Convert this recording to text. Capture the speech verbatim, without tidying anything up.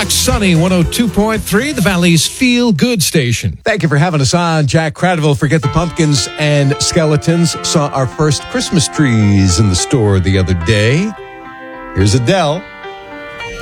Rock Sunny one oh two point three, the Valley's Feel Good station. Thank you for having us on. Jack Cradville, Forget the Pumpkins and Skeletons. Saw our first Christmas trees in the store the other day. Here's Adele.